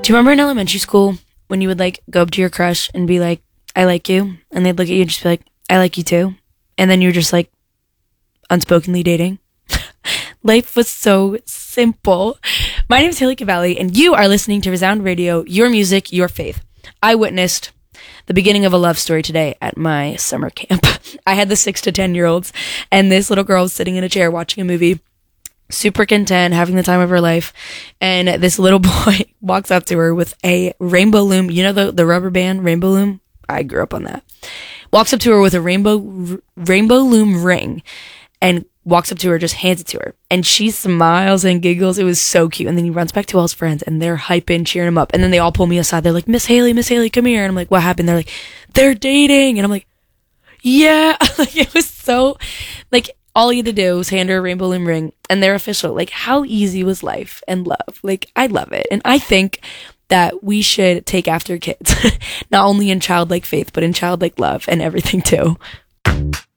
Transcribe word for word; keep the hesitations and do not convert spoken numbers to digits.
Do you remember in elementary school when you would like go up to your crush and be like, I like you? And they'd look at you and just be like, I like you too. And then you're just like unspokenly dating. Life was so simple. My name is Haley Cavalli, and you are listening to Resound Radio, your music, your faith. I witnessed the beginning of a love story today at my summer camp. I had the six to ten year olds, and this little girl was sitting in a chair watching a movie, super content, having the time of her life. And this little boy walks up to her with a rainbow loom. You know the, the rubber band rainbow loom? I grew up on that. Walks up to her with a rainbow, rainbow loom ring and walks up to her, just hands it to her. And she smiles and giggles. It was so cute. And then he runs back to all his friends and they're hyping, cheering him up. And then they all pull me aside. They're like, Miss Haley, Miss Haley, come here. And I'm like, what happened? They're like, they're dating. And I'm like, yeah. Like, it was so, like, all you had to do was hand her a rainbow loom ring and they're official. Like, how easy was life and love? Like, I love it. And I think that we should take after kids, not only in childlike faith, but in childlike love and everything too.